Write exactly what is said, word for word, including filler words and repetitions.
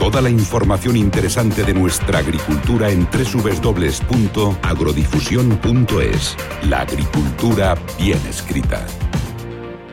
Toda la información interesante de nuestra agricultura en doble u doble u doble u punto agrodifusión punto es. La agricultura bien escrita.